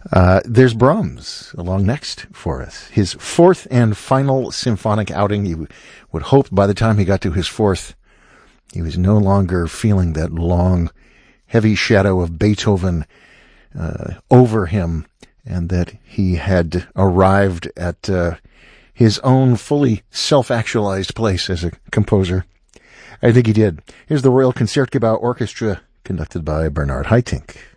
There's Brahms along next for us. His fourth and final symphonic outing. You would hope by the time he got to his fourth, he was no longer feeling that long, heavy shadow of Beethoven over him, and that he had arrived at his own fully self-actualized place as a composer. I think he did. Here's the Royal Concertgebouw Orchestra, conducted by Bernard Haitink.